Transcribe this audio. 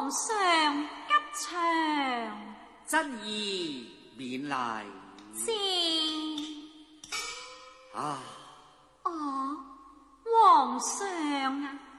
皇上吉祥， 珍兒免禮。 是啊， 皇上啊，